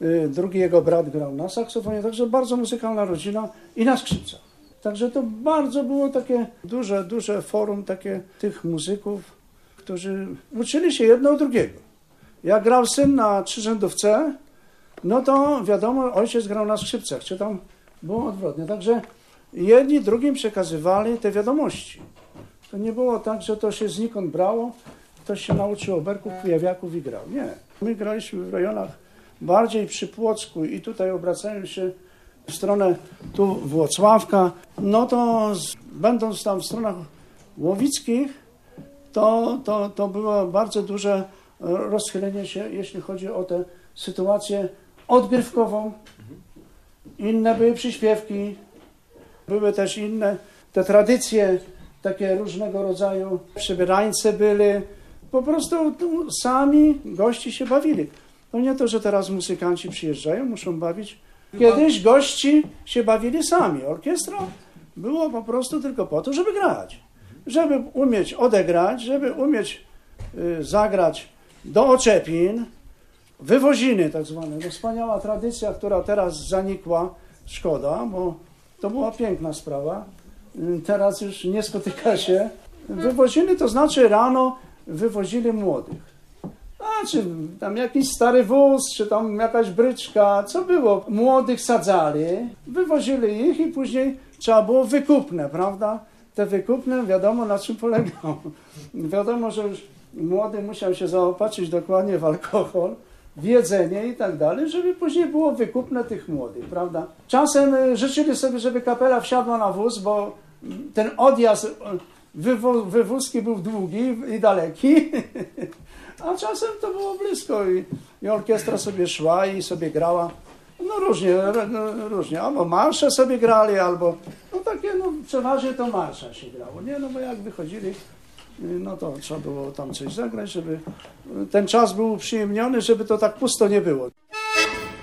drugi jego brat grał na saksofonie, także bardzo muzykalna rodzina i na skrzypcach. Także to bardzo było takie duże forum takie tych muzyków, którzy uczyli się jedno od drugiego. Jak grał syn na trzyrzędówce, no to wiadomo, ojciec grał na skrzypcach, czy tam było odwrotnie. Także jedni drugim przekazywali te wiadomości. To nie było tak, że to się znikąd brało, ktoś się nauczył oberków, kujawiaków i grał. Nie. My graliśmy w rejonach bardziej przy Płocku i tutaj obracając się w stronę tu Włocławka, no to będąc tam w stronach łowickich, to było bardzo duże rozchylenie się, jeśli chodzi o tę sytuację odgrywkową. Inne były przyśpiewki, były też inne te tradycje, takie różnego rodzaju przebierańce byli. Po prostu sami gości się bawili. No nie to, że teraz muzykanci przyjeżdżają, muszą bawić. Kiedyś gości się bawili sami. Orkiestra było po prostu tylko po to, żeby grać. Żeby umieć odegrać, żeby umieć zagrać do oczepin, wywoziny tak zwane. No, wspaniała tradycja, która teraz zanikła. Szkoda, bo to była piękna sprawa. Teraz już nie spotyka się. Wywoziny to znaczy rano wywozili młodych. Czy tam jakiś stary wóz, czy tam jakaś bryczka, co było? Młodych sadzali, wywozili ich i później trzeba było wykupne, prawda? Te wykupne wiadomo na czym polegało. Wiadomo, że już młody musiał się zaopatrzyć dokładnie w alkohol, w jedzenie i tak dalej, żeby później było wykupne tych młodych, prawda? Czasem życzyli sobie, żeby kapela wsiadła na wóz, bo ten odjazd wywózki był długi i daleki, a czasem to było blisko i orkiestra sobie szła i sobie grała. No różnie, albo marsze sobie grali, albo no takie, no przeważnie to marsza się grało, nie? No bo jak wychodzili, no to trzeba było tam coś zagrać, żeby ten czas był uprzyjemniony, żeby to tak pusto nie było.